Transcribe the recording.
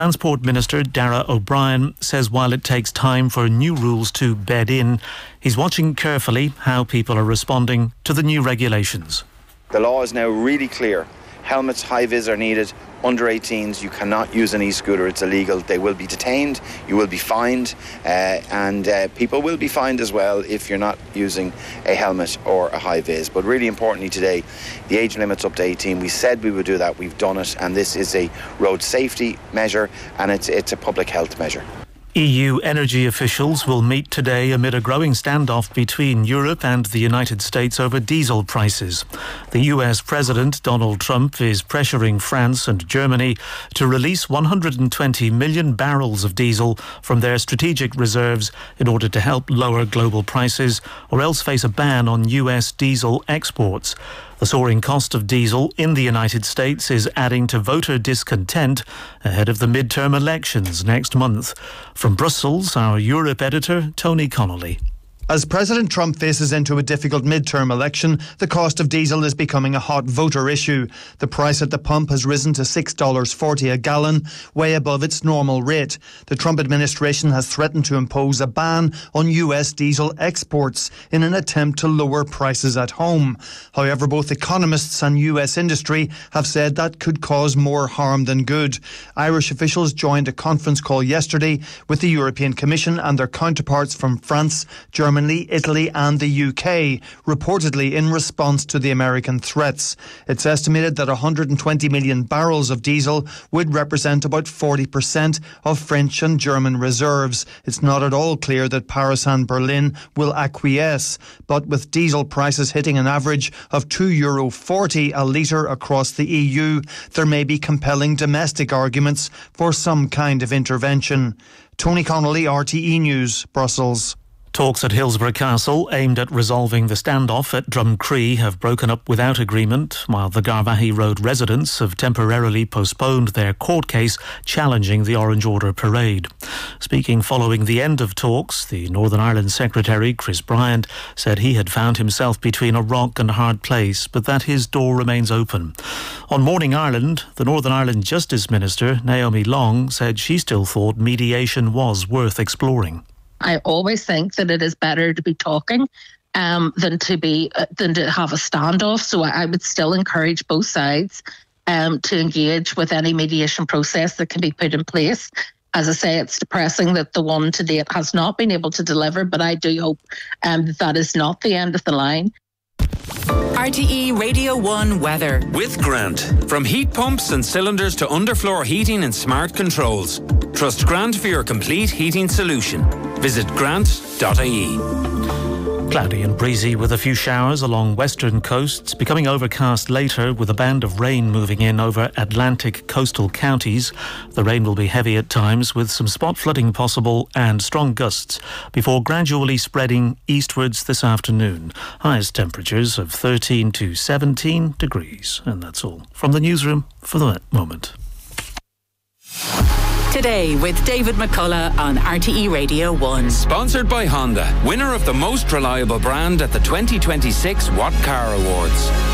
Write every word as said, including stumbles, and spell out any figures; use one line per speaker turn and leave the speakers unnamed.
Transport Minister Darragh O'Brien says while it takes time for new rules to bed in, he's watching carefully how people are responding to the new regulations.
The law is now really clear. Helmets, high-vis are needed. Under eighteens, you cannot use an e-scooter. It's illegal. They will be detained. You will be fined. Uh, and uh, people will be fined as well if you're not using a helmet or a high-vis. But really importantly today, the age limit's up to eighteen. We said we would do that. We've done it. And this is a road safety measure and it's, it's a public health measure.
E U energy officials will meet today amid a growing standoff between Europe and the United States over diesel prices. The U S President Donald Trump is pressuring France and Germany to release one hundred twenty million barrels of diesel from their strategic reserves in order to help lower global prices, or else face a ban on U S diesel exports. The soaring cost of diesel in the United States is adding to voter discontent ahead of the midterm elections next month. From Brussels, our Europe editor, Tony Connolly.
As President Trump faces into a difficult midterm election, the cost of diesel is becoming a hot voter issue. The price at the pump has risen to six dollars forty a gallon, way above its normal rate. The Trump administration has threatened to impose a ban on U S diesel exports in an attempt to lower prices at home. However, both economists and U S industry have said that could cause more harm than good. Irish officials joined a conference call yesterday with the European Commission and their counterparts from France, Germany, Italy and the U K, reportedly in response to the American threats. It's estimated that one hundred twenty million barrels of diesel would represent about forty percent of French and German reserves. It's not at all clear that Paris and Berlin will acquiesce, but with diesel prices hitting an average of two euro forty a litre across the E U, there may be compelling domestic arguments for some kind of intervention. Tony Connolly, R T E News, Brussels.
Talks at Hillsborough Castle aimed at resolving the standoff at Drumcree have broken up without agreement, while the Garvaghey Road residents have temporarily postponed their court case challenging the Orange Order parade. Speaking following the end of talks, the Northern Ireland Secretary, Chris Bryant, said he had found himself between a rock and a hard place, but that his door remains open. On Morning Ireland, the Northern Ireland Justice Minister, Naomi Long, said she still thought mediation was worth exploring.
I always think that it is better to be talking um, than to be uh, than to have a standoff. So I, I would still encourage both sides um, to engage with any mediation process that can be put in place. As I say, it's depressing that the one to date has not been able to deliver, but I do hope um, that that is not the end of the line.
R T E Radio one weather.
With Grant. From heat pumps and cylinders to underfloor heating and smart controls. Trust Grant for your complete heating solution. Visit grant dot I E.
Cloudy and breezy with a few showers along western coasts, becoming overcast later with a band of rain moving in over Atlantic coastal counties. The rain will be heavy at times with some spot flooding possible and strong gusts before gradually spreading eastwards this afternoon. Highest temperatures of thirteen to seventeen degrees. And that's all from the newsroom for the moment.
Today with David McCullough on R T E Radio one.
Sponsored by Honda, winner of the most reliable brand at the twenty twenty-six What Car Awards.